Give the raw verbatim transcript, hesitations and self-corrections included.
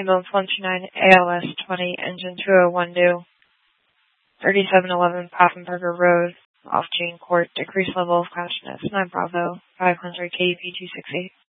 Ambulance one two nine, A L S twenty, engine two oh one due, thirty-seven eleven Paffenberger Road, off Jane Court, decreased level of consciousness, nine Bravo, five hundred K U P two six eight.